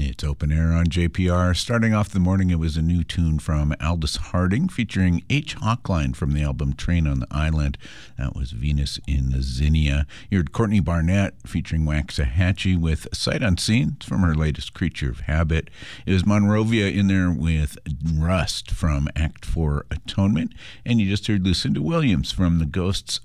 It's open air on JPR. Starting off the morning, it was a new tune from Aldous Harding featuring H. Hochline from the album Train on the Island. That was Venus in the Zinnia. You heard Courtney Barnett featuring Waxahachie with Sight Unseen. It's from her latest Creature of Habit. It was Monrovia in there with Rust from Act 4 Atonement. And you just heard Lucinda Williams from the Ghosts